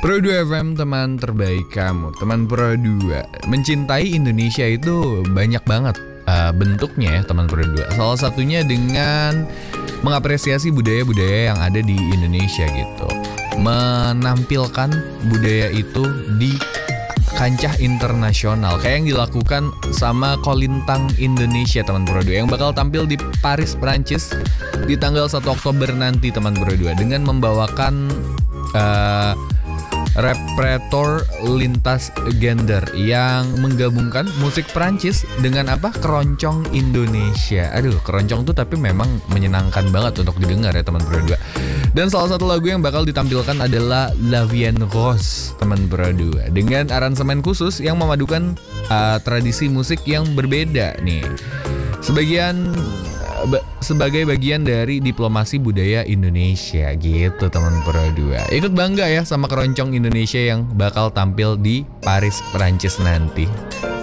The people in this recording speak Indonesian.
Pro 2 FM, teman terbaik kamu. Teman Pro 2, mencintai Indonesia itu banyak banget bentuknya ya teman Pro 2. Salah satunya dengan mengapresiasi budaya-budaya yang ada di Indonesia gitu. Menampilkan budaya itu di kancah internasional kayak yang dilakukan sama Kolintang Indonesia teman Pro 2 yang bakal tampil di Paris, Prancis di tanggal 1 Oktober nanti teman Pro 2 dengan membawakan repertoire lintas gender yang menggabungkan musik Prancis dengan keroncong Indonesia. Aduh, keroncong tuh tapi memang menyenangkan banget untuk didengar ya teman Pro 2. Dan salah satu lagu yang bakal ditampilkan adalah La Vie en Rose teman Pro 2 dengan aransemen khusus yang memadukan tradisi musik yang berbeda nih. Sebagai bagian dari diplomasi budaya Indonesia gitu teman Pro 2. Ikut bangga ya sama keroncong Indonesia yang bakal tampil di Paris, Prancis nanti.